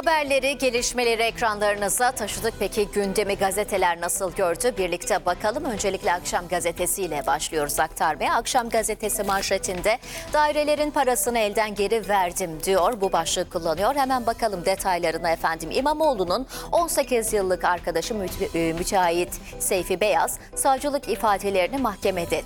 Haberleri, gelişmeleri ekranlarınıza taşıdık. Peki gündemi gazeteler nasıl gördü? Birlikte bakalım. Öncelikle Akşam Gazetesi ile başlıyoruz aktarmaya. Akşam Gazetesi manşetinde dairelerin parasını elden geri verdim diyor. Bu başlığı kullanıyor. Hemen bakalım detaylarına efendim. İmamoğlu'nun 18 yıllık arkadaşı müteahhit Seyfi Beyaz savcılık ifadelerini mahkemede